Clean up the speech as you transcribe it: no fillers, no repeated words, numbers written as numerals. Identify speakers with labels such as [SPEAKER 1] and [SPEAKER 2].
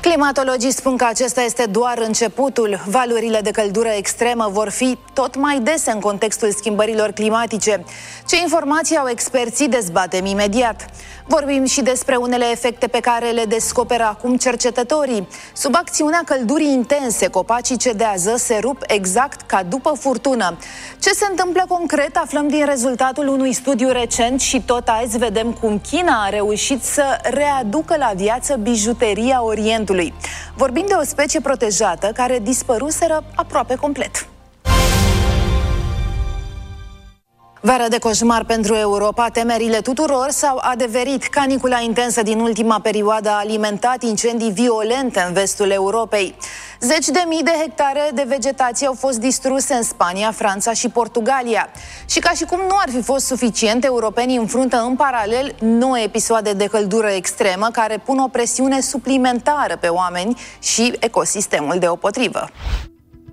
[SPEAKER 1] Climatologii spun că acesta este doar începutul. Valurile de căldură extremă vor fi tot mai dese în contextul schimbărilor climatice. Ce informații au experții, dezbatem imediat. Vorbim și despre unele efecte pe care le descoperă acum cercetătorii. Sub acțiunea căldurii intense, copacii cedează, se rup exact ca după furtună. Ce se întâmplă concret aflăm din rezultatul unui studiu recent și tot azi vedem cum China a reușit să readucă la viață bijuteria Orientului. Vorbim de o specie protejată care dispăruseră aproape complet. Vară de coșmar pentru Europa, temerile tuturor s-au adeverit. Canicula intensă din ultima perioadă a alimentat incendii violente în vestul Europei. Zeci de mii de hectare de vegetație au fost distruse în Spania, Franța și Portugalia. Și ca și cum nu ar fi fost suficient, europenii înfruntă în paralel 9 episoade de căldură extremă care pun o presiune suplimentară pe oameni și ecosistemul deopotrivă.